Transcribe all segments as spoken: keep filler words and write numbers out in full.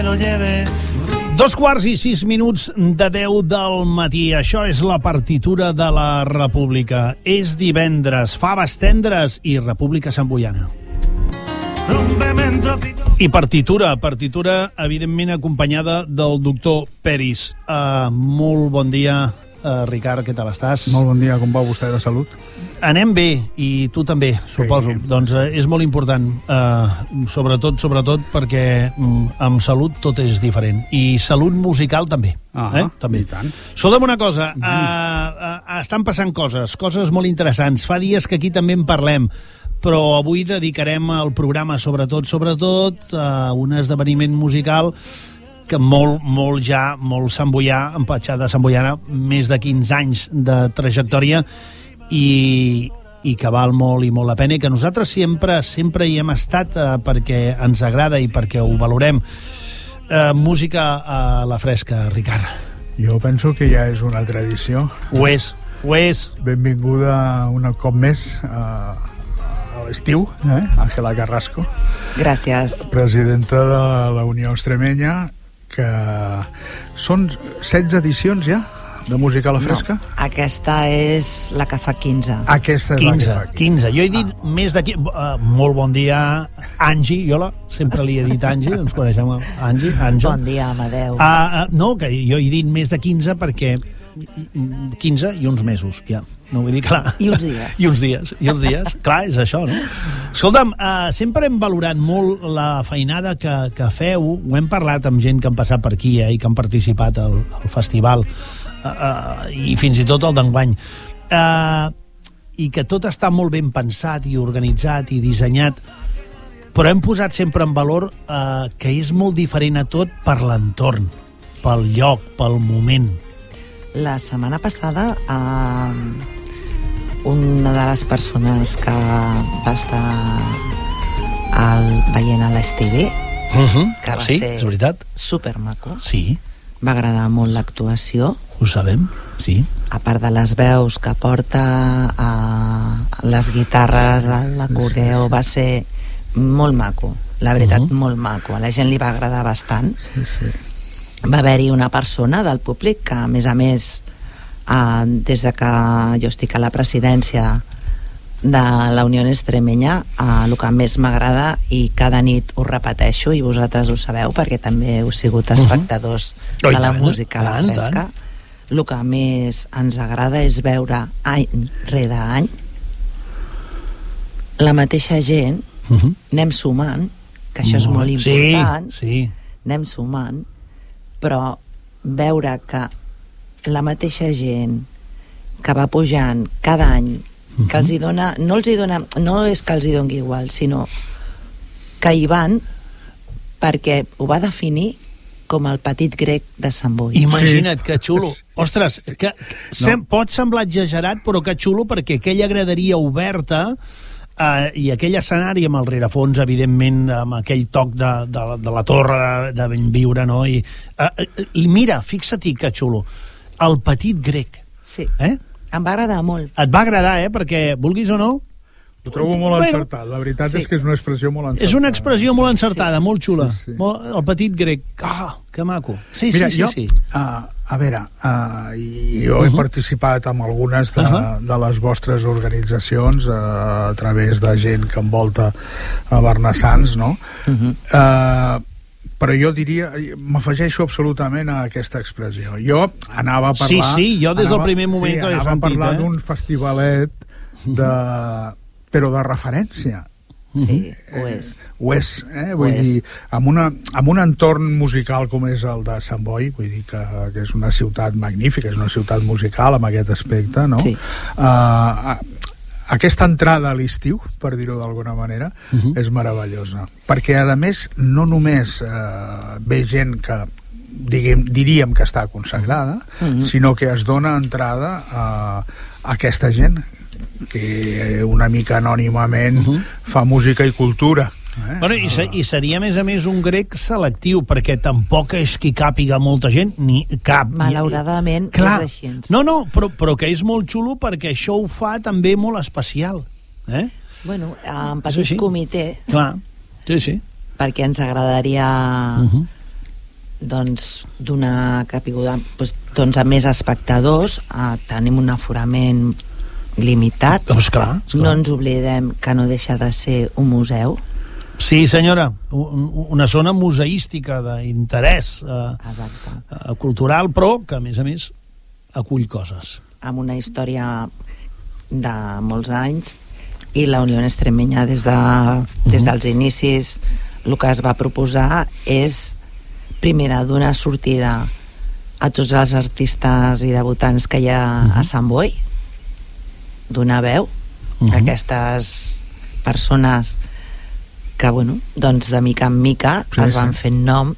Dos quarts i sis minuts de deu del matí. Això és la partitura de la República. És divendres, faves tendres i República Samboiana. I partitura, partitura evidentment acompanyada del doctor Peris. Uh, molt bon dia, uh, Ricard, què tal estàs? Molt bon dia, com va vostè de salut? Anem bé, i tu també, suposo. Sí. Doncs uh, és molt important, uh, sobretot, sobretot perquè um, amb salut tot és diferent. I salut musical també. Ah, eh? També. I tant. Escolta'm una cosa, uh, uh, estan passant coses, coses molt interessants. Fa dies que aquí també en parlem, però avui dedicarem el programa sobretot, sobretot a un esdeveniment musical que molt, molt ja, molt samboià, empatxada samboiana, més de quinze anys de trajectòria i, i que val molt i molt la pena, i que nosaltres sempre, sempre hi hem estat eh, perquè ens agrada i perquè ho valorem. Eh, música a la fresca, Ricard. Jo penso que ja és una tradició. Ho és, ho és. Benvinguda un cop més a, a l'estiu, eh? Àngela Carrasco. Gràcies. Presidenta de la Unió Extremenya, que són setze edicions ja de música a la fresca? No, aquesta és la que fa quinze. Aquesta és quinze, la que fa quinze. Jo he dit ah. més de... Uh, molt bon dia, Angie. Jo la, sempre li he dit Angie, ens coneixem Angie. Àngel. Bon dia, Amadeu. Uh, uh, no, que jo he dit més de quinze perquè quinze i uns mesos, ja. No vull dir, clar. I uns dies. I uns dies, i uns dies. Clar, és això, no? Escolta'm, uh, sempre hem valorat molt la feinada que, que feu. Ho hem parlat amb gent que han passat per aquí, eh, i que han participat al, al festival, uh, uh, i fins i tot el d'enguany. Uh, I que tot està molt ben pensat i organitzat i dissenyat, però hem posat sempre en valor uh, que és molt diferent a tot per l'entorn, pel lloc, pel moment. La setmana passada eh, una de les persones que va estar al, veient a l'S T V, uh-huh. que va sí, ser és veritat. supermaco, sí. va agradar molt l'actuació. Ho sabem, sí. A part de les veus que porta, eh, les guitarres, l'acordeó, va ser molt maco, la veritat, uh-huh. molt maco. A la gent li va agradar bastant. Sí, sí. Va haver-hi una persona del públic que, a més a més, eh, des de que jo estic a la presidència de la Unió Extremenya, eh, el que més m'agrada, i cada nit ho repeteixo, i vosaltres ho sabeu perquè també heu sigut espectadors uh-huh. de la música a la fresca, el que més ens agrada és veure any rere any la mateixa gent, uh-huh. anem sumant, que això és molt important, sí, sí. anem sumant, però veure que la mateixa gent que va pujant cada any, uh-huh. que els hi dona, no els hi dona, no és que els hi doni igual, sinó que hi van perquè ho va definir com el petit grec de Sant Boi. Imagina't, que xulo. Ostres, que no. pot semblar exagerat, però que xulo, perquè aquella graderia oberta Uh, i aquell escenari amb el rerefons, evidentment, amb aquell toc de, de, de la torre de, de Benviure, no? I, uh, uh, mira, fixa-t'hi que xulo, el petit grec. Sí, eh? em va agradar molt. Et va agradar, eh? Perquè, vulguis o no... Ho trobo molt bueno, encertat, la veritat sí. és que és una expressió molt encertada. És una expressió molt encertada, sí. molt xula. Sí, sí. Molt, el petit grec. Ah, que maco. Sí, Mira, sí, jo, sí. sí. Uh, a veure, uh, jo uh-huh. he participat en algunes de, uh-huh. de les vostres organitzacions uh, a través de gent que envolta a Barnassans, no? Uh-huh. Uh, però jo diria, m'afegeixo absolutament a aquesta expressió. Jo anava a parlar... Sí, sí, jo des anava, del primer moment sí, que l'he sentit. Anava a parlar eh? d'un festivalet de... però de referència. Sí, ho és. Eh, ho és, eh? Vull dir, amb, una, amb un entorn musical com és el de Sant Boi, vull dir que, que és una ciutat magnífica, és una ciutat musical amb aquest aspecte, no? Sí. Uh, aquesta entrada a l'estiu, per dir-ho d'alguna manera, uh-huh. és meravellosa. Perquè, a més, no només uh, ve gent que diguem, diríem que està consagrada, uh-huh. sinó que es dona entrada a, a aquesta gent que una mica anònimament uh-huh. fa música i cultura. Eh? Bueno, i, se, I seria, a més a més, un grec selectiu, perquè tampoc és que càpiga molta gent, ni cap. Malauradament, clar, és així. No, no, però, però que és molt xulo perquè això ho fa també molt especial. Eh? Bueno, en petit comitè. Clar, sí, sí. Perquè ens agradaria... Uh-huh. doncs, d'una caiguda doncs, doncs, a més espectadors, eh, tenim un aforament limitat. Doncs clar, clar. No ens oblidem que no deixa de ser un museu. Sí, senyora, una zona museística d'interès eh, eh, cultural, però que, a més a més, acull coses. Amb una història de molts anys, i la Unió Extremenya des, de, des dels inicis el que es va proposar és primera donar sortida a tots els artistes i debutants que hi ha uh-huh. a Sant Boi, donar veu uh-huh. a aquestes persones que, bueno, doncs de mica en mica sí, es van sí. fent nom.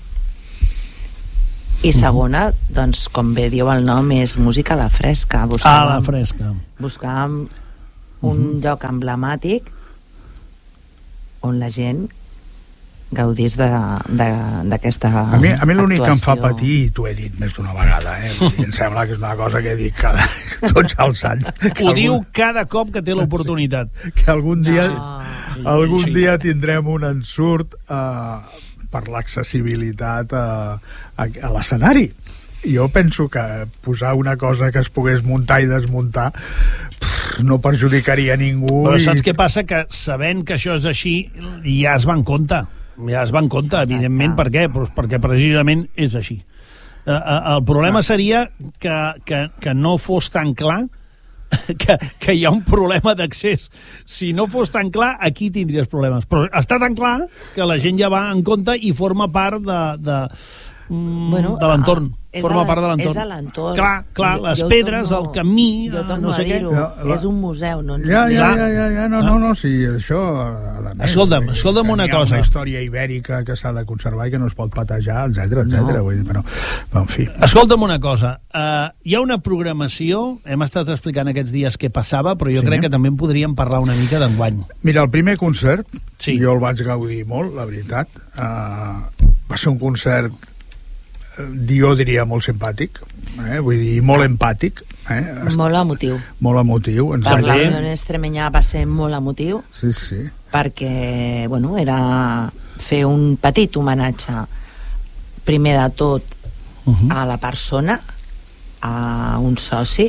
I segona, uh-huh. doncs, com bé diu el nom, és música a la fresca. Buscàvem, a la fresca. Buscàvem un uh-huh. lloc emblemàtic on la gent gaudís d'aquesta actuació. A mi, a mi l'únic que em fa patir, i t'ho he dit més d'una vegada, eh? em sembla que és una cosa que dic cada, tots els anys. Ho algun... diu cada cop que té l'oportunitat. Sí, que algun dia, no. algun sí. dia tindrem un ensurt uh, per l'accessibilitat a, a, a l'escenari. Jo penso que posar una cosa que es pogués muntar i desmuntar pff, no perjudicaria ningú. Però saps i... què passa? Que sabent que això és així, ja es va en compte. Ja es va en compte, exacte. Evidentment. Per què? Pues perquè precisament és així. Uh, uh, el problema seria que, que, que no fos tan clar que, que hi ha un problema d'accés. Si no fos tan clar, aquí tindries problemes. Però està tan clar que la gent ja va en compte i forma part de, de, bueno, de l'entorn. Forma part de l'entorn. És a l'entorn. Clar, clar, jo, les jo pedres, torno, el camí, jo torno no sé a dir-ho, què. És un museu, no ens ja, ja, ja, ja, ja, no, no, no, sí, això... Més, escolta'm, escolta'm una cosa. Hi ha una història ibèrica que s'ha de conservar i que no es pot patejar, etcètera, etcètera. No. Vull dir, però, però, en fi. Escolta'm una cosa, uh, hi ha una programació, hem estat explicant aquests dies què passava, però jo sí. crec que també en podríem parlar una mica d'enguany. Mira, el primer concert, sí. jo el vaig gaudir molt, la veritat. Uh, va ser un concert jo diria molt simpàtic, eh? vull dir, molt empàtic, eh? molt emotiu, molt emotiu ens per la Unió Extremenya va ser molt emotiu, sí, sí. perquè bueno, era fer un petit homenatge primer de tot uh-huh. a la persona, a un soci,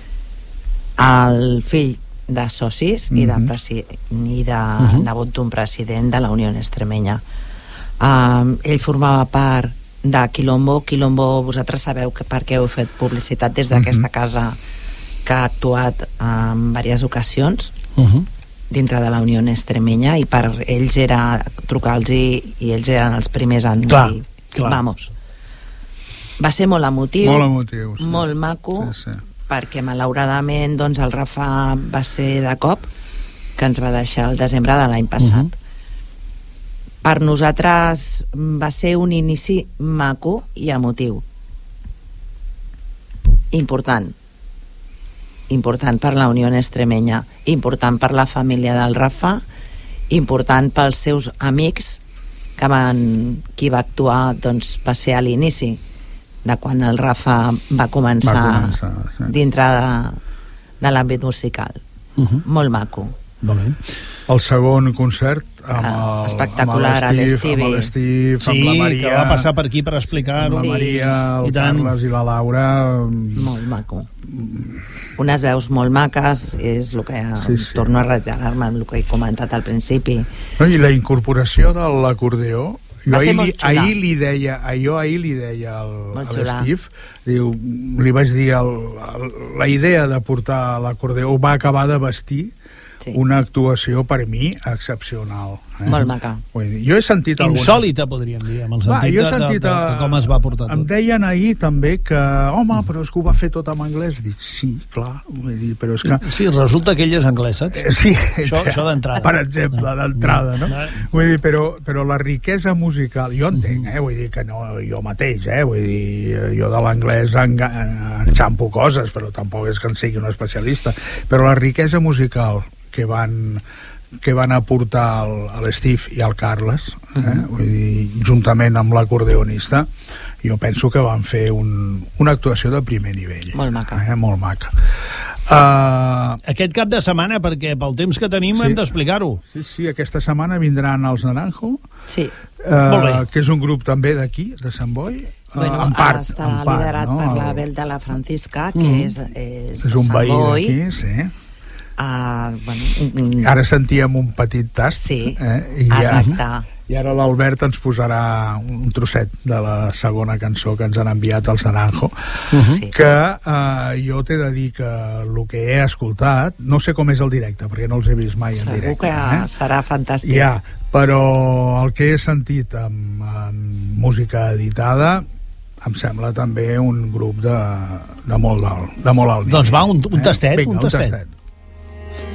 al fill de socis uh-huh. i de, presi i de uh-huh. nebot d'un president de la Unió Extremenya. Um, ell formava part de Quilombo. Quilombo, vosaltres sabeu que perquè heu fet publicitat des d'aquesta uh-huh. casa que ha actuat en diverses ocasions uh-huh. dintre de la Unió Extremenya, i per ells era trucar-los i, i ells eren els primers en clar, dir, clar. vamos. Va ser molt emotiu, molt, emotiu, sí. molt maco, sí, sí. perquè malauradament doncs, el Rafa va ser de cop, que ens va deixar el desembre de l'any passat. Uh-huh. Per nosaltres va ser un inici maco i emotiu. Important. Important per la Unió Extremenya, important per la família del Rafa, important pels seus amics, que van, qui va actuar doncs, va ser a l'inici de quan el Rafa va començar, va començar sí. dintre de, de l'àmbit musical. Uh-huh. Molt maco. Molt bé. El segon concert amb el, espectacular, amb l'Steve, amb, sí, amb la Maria, que va passar per aquí per explicar-ho. Amb la Maria, el I Carles i la Laura. Molt maco. Unes veus molt maques, és el que sí, sí. torno a reiterar-me amb el que he comentat al principi. No, i la incorporació de l'acordeó, jo ahir, li, ahir li deia, jo ahir li deia al, a l'Steve, diu, li vaig dir el, el, la idea de portar l'acordeó va acabar de vestir sí. una actuació per mi excepcional. Eh? Molt maca. Dir, jo he sentit alguna... Insòlita, podríem dir, amb el sentit, va, jo he de, sentit de, de, de com es va portar tot. Em deien ahir també que, home, però és que ho va fer tot en anglès. Dic, sí, clar, vull dir, però és que... Sí, resulta que ell és anglès, saps? Sí, això, això d'entrada. Per exemple, d'entrada, no? Vull dir, però, però la riquesa musical, jo entenc, eh? Vull dir que no jo mateix, eh? Vull dir, jo de l'anglès enxampo coses, però tampoc és que en sigui un especialista. Però la riquesa musical que van que van aportar l'Steve i el Carles, eh? Uh-huh. Vull dir, juntament amb l'acordeonista, jo penso que van fer un, una actuació de primer nivell. Molt maca. Eh? Molt maca. Uh, Aquest cap de setmana, perquè pel temps que tenim sí. hem d'explicar-ho. Sí, sí, aquesta setmana vindran els Naranjo, sí. uh, que és un grup també d'aquí, de Sant Boi. Bueno, uh, en part, està en part, liderat no? per la Bel de la Francisca, que mm. és, és, és un veí d'aquí, sí. Uh, bueno, ara sentíem un petit tast, sí, eh? I exacte. Ja, i ara l'Albert ens posarà un trosset de la segona cançó que ens han enviat els Naranjo, uh-huh. sí. que eh, jo t'he de dir que el que he escoltat, no sé com és el directe, perquè no els he vist mai en Segur directe. Segur que eh? serà fantàstic. Ja, però el que he sentit amb, amb música editada em sembla també un grup de, de molt alt, de molt alt nivell. Doncs va, un, un tastet, eh? Vinga, un tastet. Un tastet.